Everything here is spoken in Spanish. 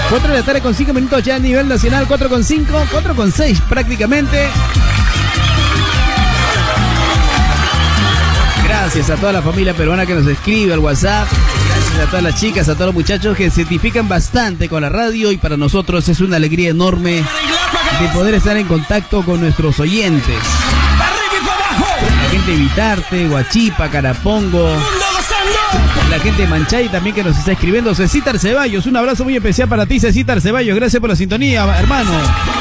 4 de la tarde con 5 minutos ya a nivel nacional, 4,5, 4,6 prácticamente. Gracias a toda la familia peruana que nos escribe al WhatsApp. Gracias a todas las chicas, a todos los muchachos que se identifican bastante con la radio, y para nosotros es una alegría enorme de poder estar en contacto con nuestros oyentes. La gente de Vitarte, Huachipa, Carapongo, la gente de Manchay también que nos está escribiendo. Cecitar Ceballos, un abrazo muy especial para ti, Cecitar Ceballos. Gracias por la sintonía, hermano.